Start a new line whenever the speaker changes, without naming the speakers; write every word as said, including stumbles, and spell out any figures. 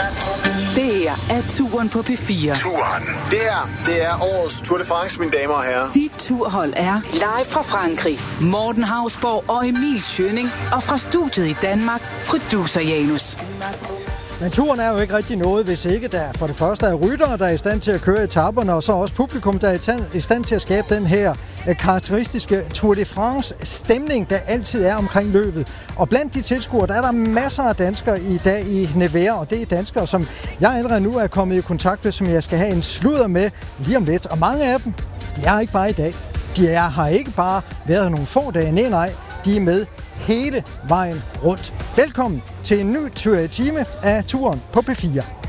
Det her er Turen på P fire.
Turen. Det her, det er årets Tour de France, mine damer og herrer.
Dit turhold er live fra Frankrig. Morten Hausborg og Emil Schønning. Og fra studiet i Danmark, producer Janus.
Men turen er jo ikke rigtig noget, hvis ikke der for det første er ryttere, der er i stand til at køre etaperne, og så også publikum, der er i stand til at skabe den her karakteristiske Tour de France stemning, der altid er omkring løbet. Og blandt de tilskuere, der er der masser af danskere i dag i Nevers, og det er danskere, som jeg allerede nu er kommet i kontakt med, som jeg skal have en sludder med lige om lidt. Og mange af dem, de er ikke bare i dag. De er, har ikke bare været her nogle få dage, nej nej, de er med hele vejen rundt. Velkommen til en ny time af Turen på P fire.